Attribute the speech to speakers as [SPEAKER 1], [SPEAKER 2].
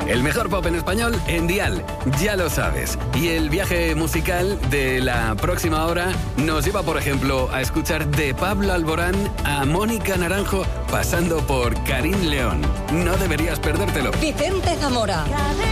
[SPEAKER 1] El mejor pop en español en Dial, ya lo sabes. Y el viaje musical de la próxima hora nos lleva, por ejemplo, a escuchar de Pablo Alborán a Mónica Naranjo, pasando por Karim León. No deberías perdértelo.
[SPEAKER 2] Vicente Zamora.